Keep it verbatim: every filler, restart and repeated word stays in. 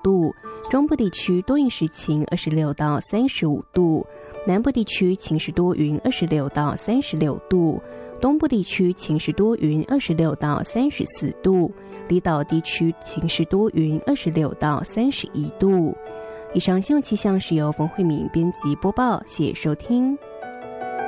度，中部地区多云时晴，二十六到三十五度，南部地区晴时多云，二十六到三十六度，东部地区晴时多云，二十六到三十四度，离岛地区晴时多云，二十六到三十一度。以上新闻气象是由冯慧敏编辑播报，谢谢收听。